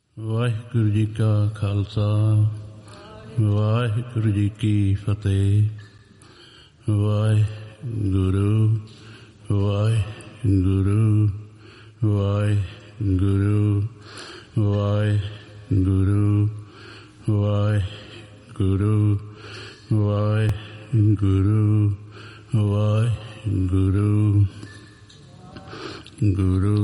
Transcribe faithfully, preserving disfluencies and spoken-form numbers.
ਵਾਹਿਗੁਰੂ ਜੀ ਕਾ ਖਾਲਸਾ ਵਾਹਿਗੁਰੂ ਜੀ ਕੀ ਫਤਿਹ। ਵਾਹਿਗੁਰੂ ਵਾਹਿਗੁਰੂ ਵਾਹਿਗੁਰੂ ਵਾਹਿਗੁਰੂ ਵਾਹਿਗੁਰੂ ਵਾਹਿਗੁਰੂ ਵਾਹਿਗੁਰੂ ਗੁਰੂ